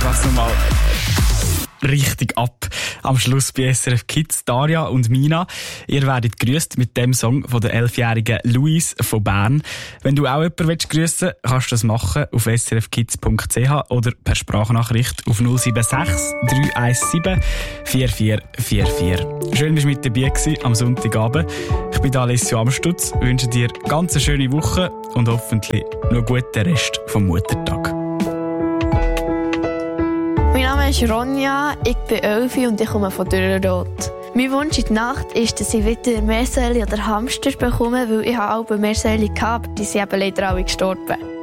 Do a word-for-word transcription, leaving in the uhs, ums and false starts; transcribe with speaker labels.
Speaker 1: geht's nochmal richtig ab. Am Schluss bei S R F Kids, Daria und Mina. Ihr werdet grüßt mit dem Song von der elfjährigen Louise von Bern. Wenn du auch jemanden grüssen willst, kannst du das machen auf s r f kids punkt c h oder per Sprachnachricht auf null sieben sechs drei eins sieben vier vier vier vier. Schön, dass du mit dabei warst am Sonntagabend. Ich bin Alessio Amstutz, wünsche dir eine ganz schöne Woche und hoffentlich noch einen guten Rest vom Muttertag.
Speaker 2: Mein Name ist Ronja, ich bin elf und ich komme von Dürrenroth. Mein Wunsch in der Nacht ist, dass ich wieder Meersäule oder Hamster bekomme, weil ich habe auch Meersäule gehabt, aber die sind eben leider alle gestorben.